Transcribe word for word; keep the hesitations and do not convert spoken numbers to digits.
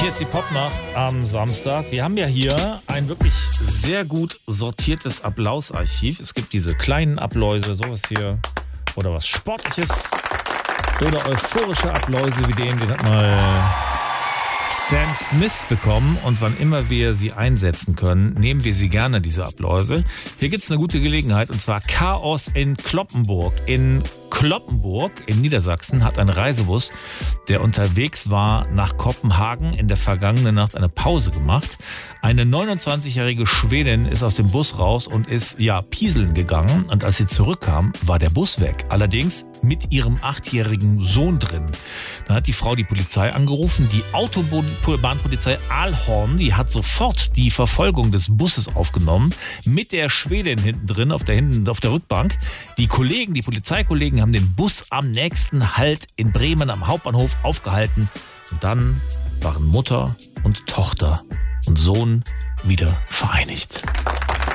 Hier ist die Popnacht am Samstag. Wir haben ja hier ein wirklich sehr gut sortiertes Applausarchiv. Es gibt diese kleinen Appläuse, sowas hier, oder was Sportliches, oder euphorische Appläuse wie den, den hat mal Sam Smith bekommen. Und wann immer wir sie einsetzen können, nehmen wir sie gerne, diese Appläuse. Hier gibt es eine gute Gelegenheit, und zwar Chaos in Cloppenburg. In Cloppenburg in Niedersachsen hat ein Reisebus, der unterwegs war nach Kopenhagen, in der vergangenen Nacht eine Pause gemacht. Eine neunundzwanzigjährige Schwedin ist aus dem Bus raus und ist, ja, pieseln gegangen. Und als sie zurückkam, war der Bus weg. Allerdings mit ihrem achtjährigen Sohn drin. Dann hat die Frau die Polizei angerufen. Die Autobahnpolizei Aalhorn, die hat sofort die Verfolgung des Busses aufgenommen. Mit der Schwedin hinten drin, auf der, hinten, auf der Rückbank. Die Kollegen, die Polizeikollegen haben den Bus am nächsten Halt in Bremen am Hauptbahnhof aufgehalten. Und dann waren Mutter und Tochter und Sohn wieder vereinigt.